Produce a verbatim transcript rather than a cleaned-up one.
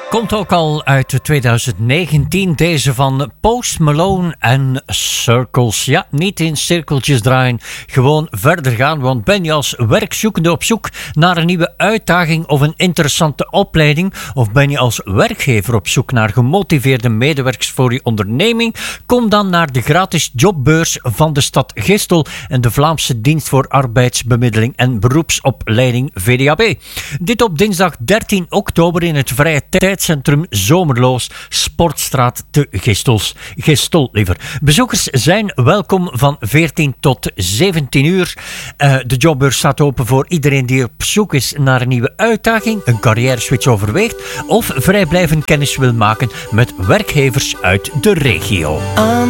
Komt ook al uit twintig negentien, deze van Post Malone en Circles. Ja, niet in cirkeltjes draaien, gewoon verder gaan. Want ben je als werkzoekende op zoek naar een nieuwe uitdaging of een interessante opleiding? Of ben je als werkgever op zoek naar gemotiveerde medewerkers voor je onderneming? Kom dan naar de gratis jobbeurs van de stad Gistel en de Vlaamse Dienst voor Arbeidsbemiddeling en Beroepsopleiding V D A B. Dit op dinsdag dertien oktober in het vrije tijdscentrum Zomerloos, Sportstraat te Gistels. Gistel liever. Bezoekers zijn welkom van veertien tot zeventien uur. Uh, de jobbeurs staat open voor iedereen die op zoek is naar een nieuwe uitdaging, een carrière-switch overweegt of vrijblijvend kennis wil maken met werkgevers uit de regio.